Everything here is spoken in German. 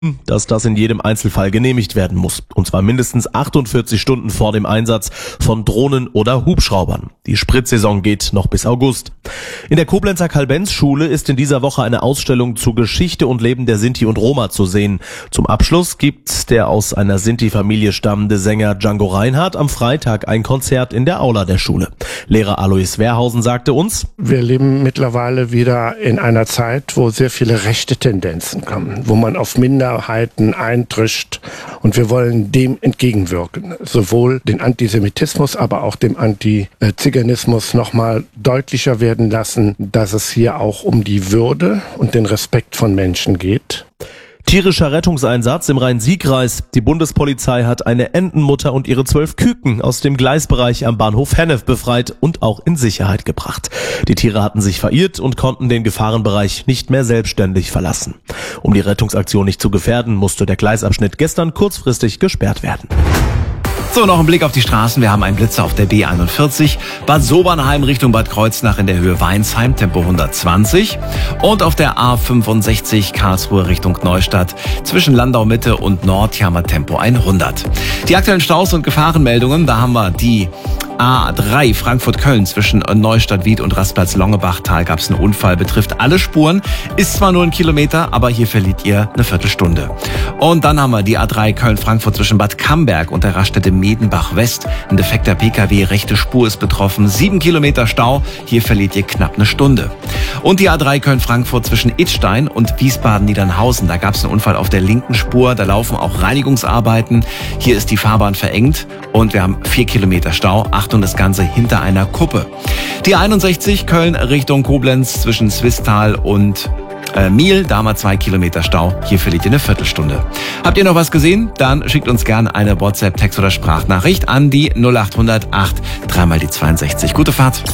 dass das in jedem Einzelfall genehmigt werden muss. Und zwar mindestens 48 Stunden vor dem Einsatz von Drohnen oder Hubschraubern. Die Spritsaison geht noch bis August. In der Koblenzer Karl-Benz-Schule ist in dieser Woche eine Ausstellung zur Geschichte und Leben der Sinti und Roma zu sehen. Zum Abschluss gibt der aus einer Sinti-Familie stammende Sänger Django Reinhardt am Freitag ein Konzert in der Aula der Schule. Lehrer Alois Wehrhausen sagte uns: Wir leben mittlerweile wieder in einer Zeit, wo sehr viele rechte Tendenzen kommen, wo man auf Minderheiten eindrischt, und wir wollen dem entgegenwirken. Sowohl den Antisemitismus, aber auch dem Antiziganismus nochmal deutlicher werden lassen, dass es hier auch um die Würde und den Respekt von Menschen geht. Tierischer Rettungseinsatz im Rhein-Sieg-Kreis. Die Bundespolizei hat eine Entenmutter und ihre 12 Küken aus dem Gleisbereich am Bahnhof Hennef befreit und auch in Sicherheit gebracht. Die Tiere hatten sich verirrt und konnten den Gefahrenbereich nicht mehr selbstständig verlassen. Um die Rettungsaktion nicht zu gefährden, musste der Gleisabschnitt gestern kurzfristig gesperrt werden. So, noch ein Blick auf die Straßen. Wir haben einen Blitzer auf der B41, Bad Sobernheim Richtung Bad Kreuznach in der Höhe Weinsheim, Tempo 120. Und auf der A65 Karlsruhe Richtung Neustadt zwischen Landau Mitte und Nord, hier haben wir Tempo 100. Die aktuellen Staus und Gefahrenmeldungen, da haben wir die A3 Frankfurt-Köln zwischen Neustadt-Wied und Rastplatz-Longebachtal gab es einen Unfall, betrifft alle Spuren, ist zwar nur 1 Kilometer, aber hier verliert ihr eine Viertelstunde. Und dann haben wir die A3 Köln-Frankfurt zwischen Bad Camberg und der Raststätte Medenbach-West. Ein defekter Pkw, rechte Spur ist betroffen, 7 Kilometer Stau, hier verliert ihr knapp eine Stunde. Und die A3 Köln-Frankfurt zwischen Idstein und Wiesbaden-Niedernhausen, da gab es einen Unfall auf der linken Spur, da laufen auch Reinigungsarbeiten, hier ist die Fahrbahn verengt und wir haben 4 Kilometer Stau, Achtung, das Ganze hinter einer Kuppe. Die 61 Köln Richtung Koblenz zwischen Swisttal und Miel, da haben wir 2 Kilometer Stau, hier verliert ihr eine Viertelstunde. Habt ihr noch was gesehen? Dann schickt uns gerne eine WhatsApp, Text oder Sprachnachricht an die 0800 8 3 mal die 62. Gute Fahrt!